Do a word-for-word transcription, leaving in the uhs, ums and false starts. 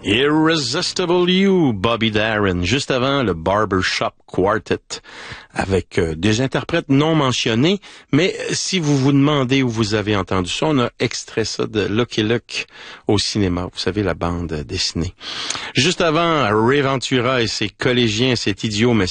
Irresistible You, Bobby Darin. Juste avant, le Barbershop Quartet, avec euh, des interprètes non mentionnés. Mais si vous vous demandez où vous avez entendu ça, on a extrait ça de Lucky Luke au cinéma. Vous savez, la bande dessinée. Juste avant, Ray Ventura et ses collégiens, c'est idiot, mais